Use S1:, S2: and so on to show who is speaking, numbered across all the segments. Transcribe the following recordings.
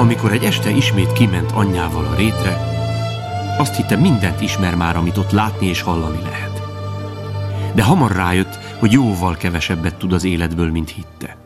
S1: Amikor egy este ismét kiment anyjával a rétre, azt hitte, mindent ismer már, amit ott látni és hallani lehet. De hamar rájött, hogy jóval kevesebbet tud az életből, mint hitte.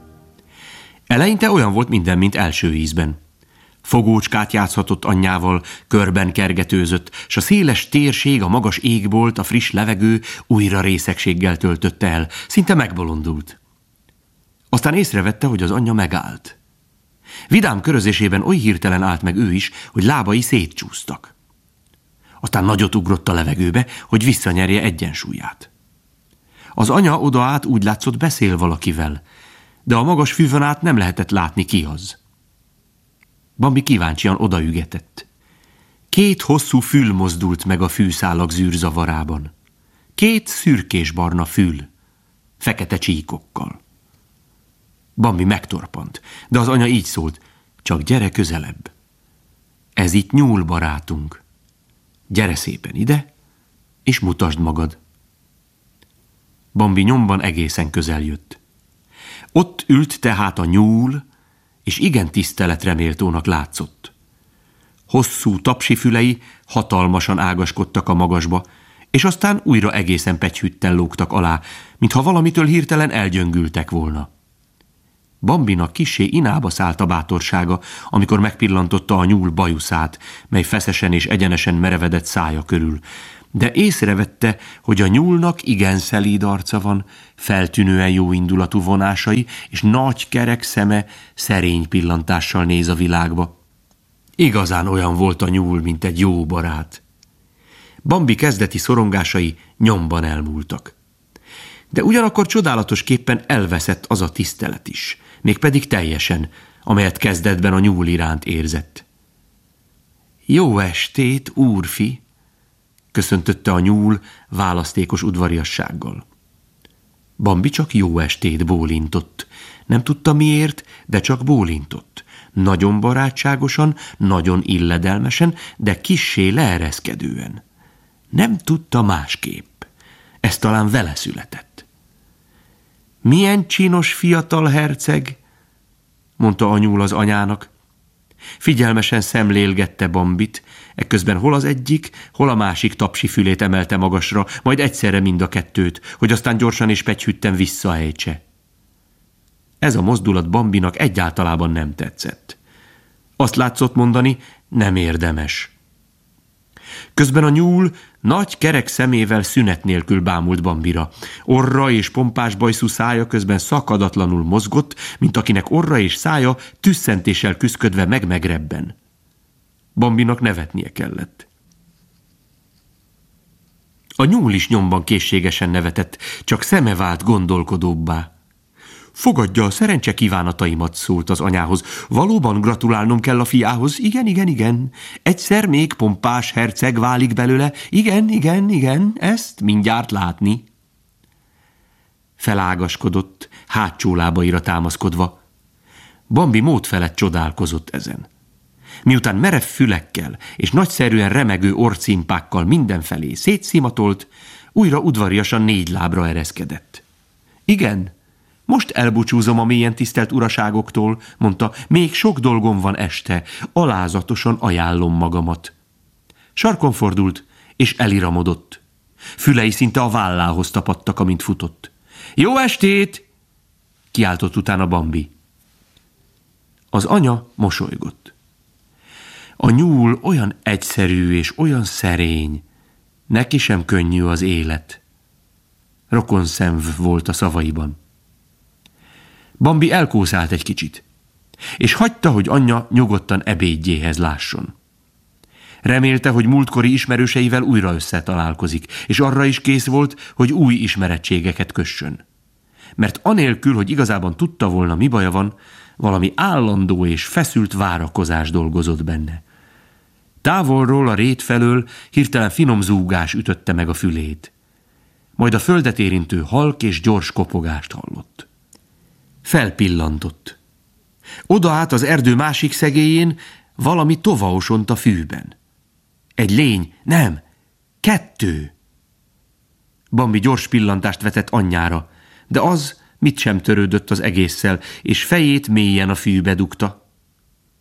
S1: Eleinte olyan volt minden, mint első ízben. Fogócskát játszhatott anyjával, körben kergetőzött, s a széles térség, a magas égbolt, a friss levegő újra részegséggel töltötte el, szinte megbolondult. Aztán észrevette, hogy az anyja megállt. Vidám körözésében oly hirtelen állt meg ő is, hogy lábai szétcsúsztak. Aztán nagyot ugrott a levegőbe, hogy visszanyerje egyensúlyát. Az anya odaállt, úgy látszott, beszél valakivel, de a magas füvön át nem lehetett látni, ki az. Bambi kíváncsian odaügetett. 2 hosszú fül mozdult meg a fűszálak zűrzavarában. 2 szürkésbarna fül, fekete csíkokkal. Bambi megtorpant, de az anya így szólt: csak gyere közelebb. Ez itt Nyúl barátunk. Gyere szépen ide, és mutasd magad. Bambi nyomban egészen közel jött. Ott ült tehát a nyúl, és igen tiszteletre méltónak látszott. Hosszú tapsi fülei hatalmasan ágaskodtak a magasba, és aztán újra egészen pegyhütten lógtak alá, mintha valamitől hirtelen elgyöngültek volna. Bambinak kissé inába szállt a bátorsága, amikor megpillantotta a nyúl bajuszát, mely feszesen és egyenesen merevedett szája körül, de észrevette, hogy a nyúlnak igen szelíd arca van, feltűnően jóindulatú vonásai, és nagy kerek szeme szerény pillantással néz a világba. Igazán olyan volt a nyúl, mint egy jó barát. Bambi kezdeti szorongásai nyomban elmúltak. De ugyanakkor csodálatosképpen elveszett az a tisztelet is, mégpedig teljesen, amelyet kezdetben a nyúl iránt érzett. Jó estét, úrfi! Köszöntötte a nyúl választékos udvariassággal. Bambi csak jó estét bólintott. Nem tudta miért, de csak bólintott. Nagyon barátságosan, nagyon illedelmesen, de kissé leereszkedően. Nem tudta másképp. Ez talán vele született. Milyen csinos fiatal herceg, mondta a nyúl az anyának. Figyelmesen szemlélgette Bambit, ekközben hol az egyik, hol a másik tapsi fülét emelte magasra, majd egyszerre mind a kettőt, hogy aztán gyorsan és pegyhütten visszaejtse. Ez a mozdulat Bambinak egyáltalában nem tetszett. Azt látszott mondani, nem érdemes. Közben a nyúl nagy kerek szemével szünet nélkül bámult Bambira. Orra és pompás bajszú szája közben szakadatlanul mozgott, mint akinek orra és szája tüsszentéssel küszködve megrebben. Bambinak nevetnie kellett. A nyúl is nyomban készségesen nevetett, csak szeme vált gondolkodóbbá. Fogadja a szerencse kívánataimat, szólt az anyához. Valóban gratulálnom kell a fiához. Igen. Egyszer még pompás herceg válik belőle. Igen, ezt mindjárt látni. Felágaskodott, hátsó lábaira támaszkodva. Bambi mód felett csodálkozott ezen. Miután merev fülekkel és nagyszerűen remegő orrcimpákkal mindenfelé szétszimatolt, újra udvariasan 4 lábra ereszkedett. Igen, most elbúcsúzom a mélyen tisztelt uraságoktól, mondta, még sok dolgom van este, alázatosan ajánlom magamat. Sarkon fordult, és eliramodott. Fülei szinte a vállához tapadtak, amint futott. Jó estét! Kiáltott utána Bambi. Az anya mosolygott. A nyúl olyan egyszerű és olyan szerény, neki sem könnyű az élet. Rokonszenv volt a szavaiban. Bambi elkószált egy kicsit, és hagyta, hogy anyja nyugodtan ebédjéhez lásson. Remélte, hogy múltkori ismerőseivel újra összetalálkozik, és arra is kész volt, hogy új ismerettségeket kössön. Mert anélkül, hogy igazában tudta volna, mi baja van, valami állandó és feszült várakozás dolgozott benne. Távolról, a rét felől hirtelen finom zúgás ütötte meg a fülét. Majd a földet érintő halk és gyors kopogást hallott. Felpillantott. Odaállt az erdő másik szegélyén, valami tovaosont a fűben. Egy lény, nem, 2. Bambi gyors pillantást vetett anyjára, de az mit sem törődött az egésszel, és fejét mélyen a fűbe dugta.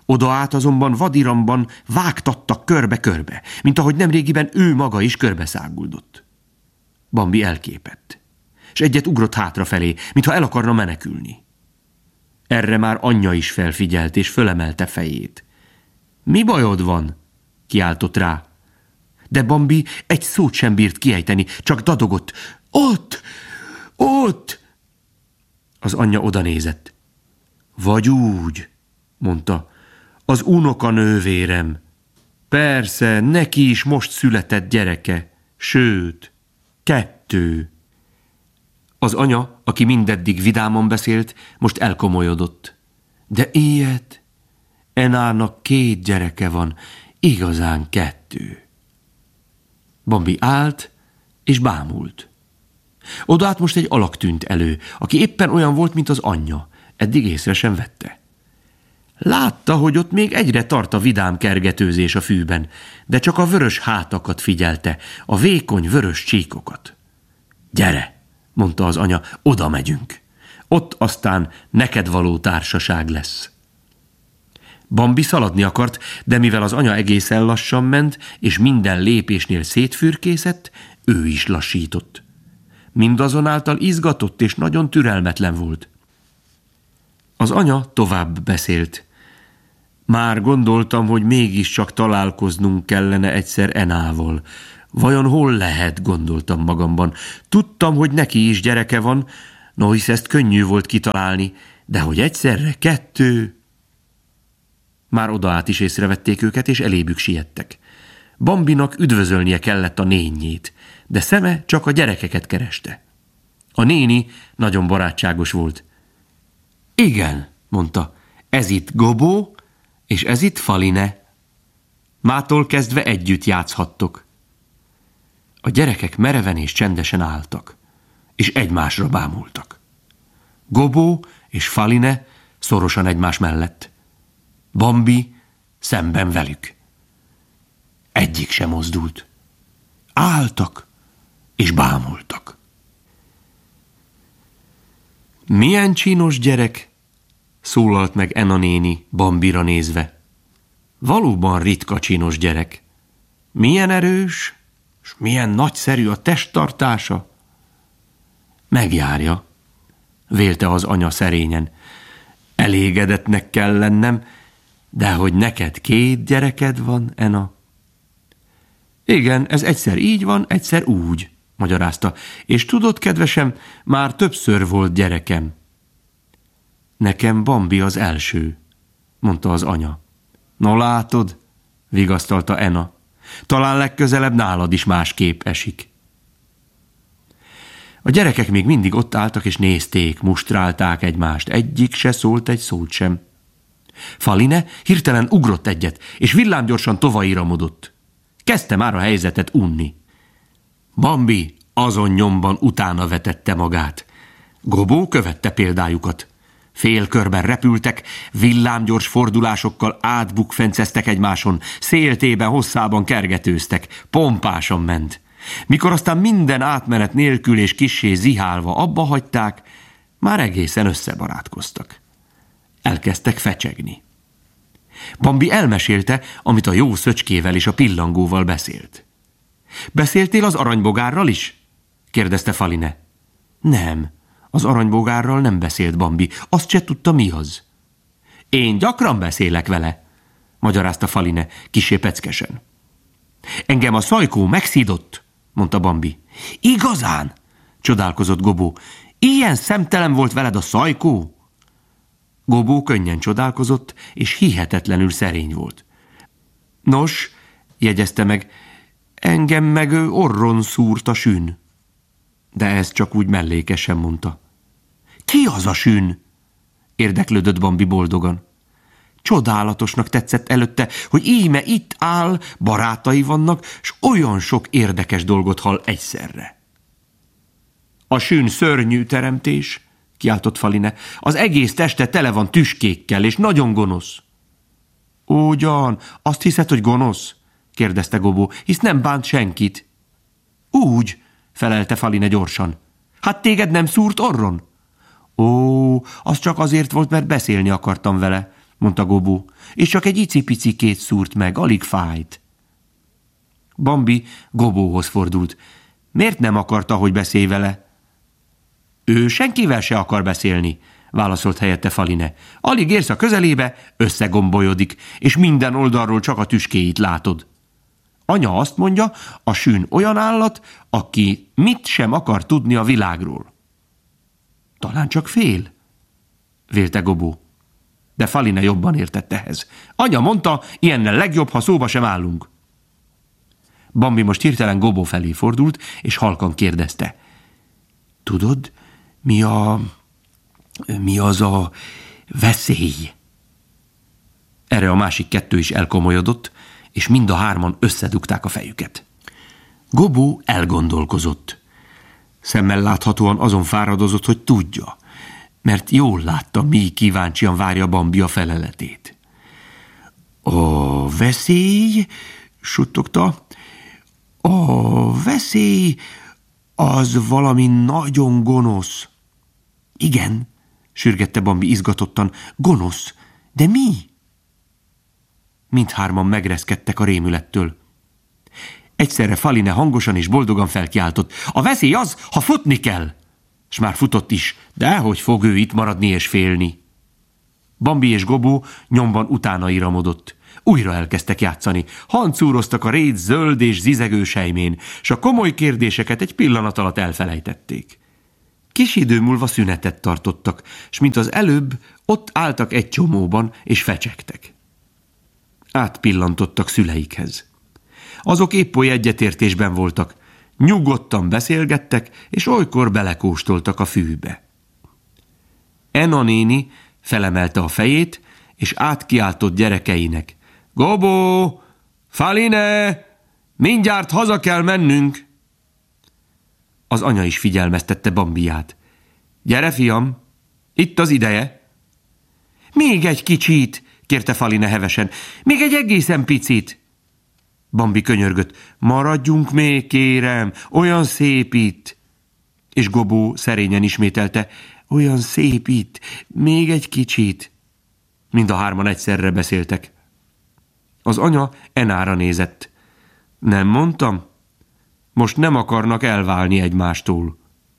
S1: Oda át azonban vadiramban vágtattak körbe-körbe, mint ahogy nemrégiben ő maga is körbeszáguldott. Bambi elképett, és egyet ugrott hátrafelé, mintha el akarna menekülni. Erre már anyja is felfigyelt, és fölemelte fejét. Mi bajod van? Kiáltott rá. De Bambi egy szót sem bírt kiejteni, csak dadogott. Ott! Ott! Az anyja odanézett. Vagy úgy, mondta, az unokanővérem. Persze, neki is most született gyereke, sőt, 2. Az anya, aki mindeddig vidáman beszélt, most elkomolyodott. De ilyet? Enának 2 gyereke van, igazán 2. Bambi állt, és bámult. Odát most egy alak tűnt elő, aki éppen olyan volt, mint az anyja, eddig észre sem vette. Látta, hogy ott még egyre tart a vidám kergetőzés a fűben, de csak a vörös hátakat figyelte, a vékony vörös csíkokat. Gyere, mondta az anya, oda megyünk. Ott aztán neked való társaság lesz. Bambi szaladni akart, de mivel az anya egészen lassan ment, és minden lépésnél szétfürkészett, ő is lassított. Mindazonáltal izgatott és nagyon türelmetlen volt. Az anya tovább beszélt. Már gondoltam, hogy mégiscsak találkoznunk kellene egyszer Enával. Vajon hol lehet, gondoltam magamban. Tudtam, hogy neki is gyereke van, no hisz ezt könnyű volt kitalálni, de hogy egyszerre 2... Már odaát is észrevették őket, és elébük siettek. Bambinak üdvözölnie kellett a nénjét, de szeme csak a gyerekeket kereste. A néni nagyon barátságos volt. Igen, mondta, ez itt Gobó, és ez itt Faline. Mától kezdve együtt játszhattok. A gyerekek mereven és csendesen álltak, és egymásra bámultak. Gobó és Faline szorosan egymás mellett. Bambi szemben velük. Egyik sem mozdult. Álltak és bámultak. Milyen csinos gyerek, szólalt meg Ena néni Bambira nézve. Valóban ritka csinos gyerek. Milyen erős, és milyen nagyszerű a testtartása. Megjárja, vélte az anya szerényen. Elégedetnek kell lennem, de hogy neked 2 gyereked van, Ena? Igen, ez egyszer így van, egyszer úgy, magyarázta. És tudod, kedvesem, már többször volt gyerekem. Nekem Bambi az első, mondta az anya. No látod, vigasztalta Ena. Talán legközelebb nálad is másképp esik. A gyerekek még mindig ott álltak és nézték, mustrálták egymást. Egyik se szólt egy szót sem. Faline hirtelen ugrott egyet, és villámgyorsan tovairamodott. Kezdte már a helyzetet unni. Bambi azon nyomban utána vetette magát. Gobó követte példájukat. Félkörben repültek, villámgyors fordulásokkal átbukfenceztek egymáson, széltében, hosszában kergetőztek, pompásan ment. Mikor aztán minden átmenet nélkül és kissé zihálva abba hagyták, már egészen összebarátkoztak. Elkezdtek fecsegni. Bambi elmesélte, amit a jó szöcskével és a pillangóval beszélt. Beszéltél az aranybogárral is? kérdezte Faline. Nem, az aranybogárral nem beszélt Bambi, azt se tudta, mi az. Én gyakran beszélek vele, magyarázta Faline kissé peckesen. Engem a szajkó megszídott, mondta Bambi. Igazán? Csodálkozott Gobó. Ilyen szemtelen volt veled a szajkó? Gobó könnyen csodálkozott, és hihetetlenül szerény volt. Nos, jegyezte meg, engem meg orron szúrt a sűn. De ez csak úgy mellékesen mondta. Ki az a sűn? Érdeklődött Bambi boldogan. Csodálatosnak tetszett előtte, hogy íme itt áll, barátai vannak, s olyan sok érdekes dolgot hall egyszerre. A sűn szörnyű teremtés, kiáltott Faline, az egész teste tele van tüskékkel, és nagyon gonosz. Ugyan, azt hiszed, hogy gonosz? kérdezte Gobó, hisz nem bánt senkit. Úgy, felelte Faline gyorsan. Hát téged nem szúrt orron? Ó, az csak azért volt, mert beszélni akartam vele, mondta Gobó, és csak egy icipicikét szúrt meg, alig fájt. Bambi Gobóhoz fordult. Miért nem akarta, hogy beszélj vele? Ő senkivel se akar beszélni, válaszolt helyette Faline. Alig érsz a közelébe, összegombolyodik, és minden oldalról csak a tüskéit látod. Anya azt mondja, a sün olyan állat, aki mit sem akar tudni a világról. Talán csak fél, vélte Gobó. De Faline jobban értett ehhez. Anya mondta, ilyennel legjobb, ha szóba sem állunk. Bambi most hirtelen Gobó felé fordult, és halkan kérdezte. Tudod, mi az a veszély? Erre a másik kettő is elkomolyodott, és mind a hárman összedugták a fejüket. Gobó elgondolkozott. Szemmel láthatóan azon fáradozott, hogy tudja, mert jól látta, míg kíváncsian várja Bambi a feleletét. A veszély, suttogta, a veszély az valami nagyon gonosz. Igen, sürgette Bambi izgatottan, gonosz, de mi? Mindhárman megreszkedtek a rémülettől. Egyszerre Faline hangosan és boldogan felkiáltott. A veszély az, ha futni kell! S már futott is, de hogy fog ő itt maradni és félni? Bambi és Gobó nyomban utána iramodott. Újra elkezdtek játszani. Hancúroztak a rét zöld és zizegő sejmén, s a komoly kérdéseket egy pillanat alatt elfelejtették. Kis idő múlva szünetet tartottak, s mint az előbb, ott álltak egy csomóban, és fecsegtek. Átpillantottak szüleikhez. Azok épp oly egyetértésben voltak, nyugodtan beszélgettek, és olykor belekóstoltak a fűbe. Enna néni felemelte a fejét, és átkiáltott gyerekeinek. Gobó, Faline, mindjárt haza kell mennünk! Az anya is figyelmeztette Bambiát. Gyere, fiam, itt az ideje. Még egy kicsit, kérte Faline hevesen, még egy egészen picit. Bambi könyörgött, maradjunk még, kérem, olyan szép itt. És Gobó szerényen ismételte, olyan szép itt, még egy kicsit. Mind a hárman egyszerre beszéltek. Az anya Enára nézett. Nem mondtam? Most nem akarnak elválni egymástól.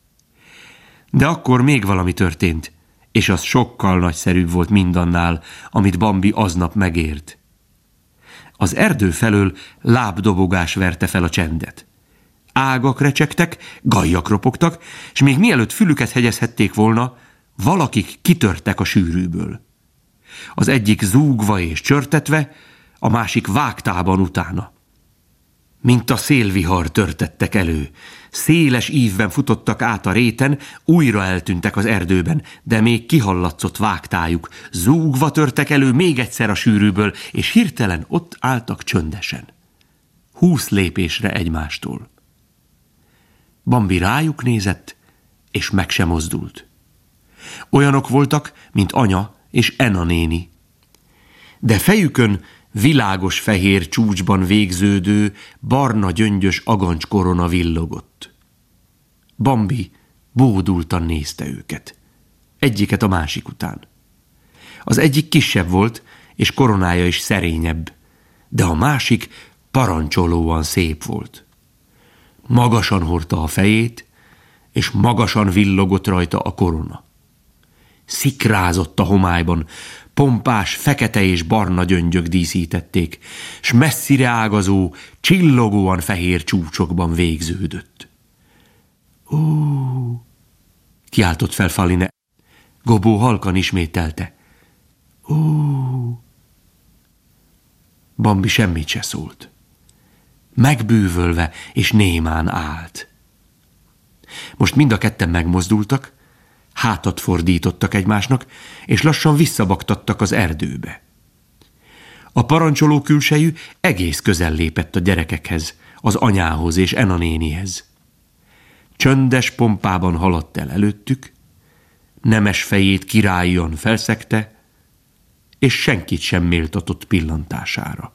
S1: De akkor még valami történt, és az sokkal nagyszerűbb volt mindannál, amit Bambi aznap megért. Az erdő felől lábdobogás verte fel a csendet. Ágak recsegtek, gajjak ropogtak, és még mielőtt fülüket hegyezhették volna, valakik kitörtek a sűrűből. Az egyik zúgva és csörtetve, a másik vágtában utána. Mint a szélvihar törtettek elő. Széles ívben futottak át a réten, újra eltűntek az erdőben, de még kihallatszott vágtájuk. Zúgva törtek elő még egyszer a sűrűből, és hirtelen ott álltak csöndesen. 20 lépésre egymástól. Bambi rájuk nézett, és meg sem mozdult. Olyanok voltak, mint anya és Enna néni. De fejükön világos fehér csúcsban végződő, barna gyöngyös agancskorona villogott. Bambi bódultan nézte őket, egyiket a másik után. Az egyik kisebb volt, és koronája is szerényebb, de a másik parancsolóan szép volt. Magasan hordta a fejét, és magasan villogott rajta a korona. Szikrázott a homályban, pompás, fekete és barna gyöngyök díszítették, s messzire ágazó, csillogóan fehér csúcsokban végződött. Ó! Kiáltott fel Faline. Gobó halkan ismételte. Ó! Bambi semmit se szólt. Megbűvölve és némán állt. Most mind a ketten megmozdultak, hátat fordítottak egymásnak, és lassan visszabaktattak az erdőbe. A parancsoló külsejű egész közel lépett a gyerekekhez, az anyához és Enna nénihez. Csöndes pompában haladt el előttük, nemes fejét királyon felszegte, és senkit sem méltatott pillantására.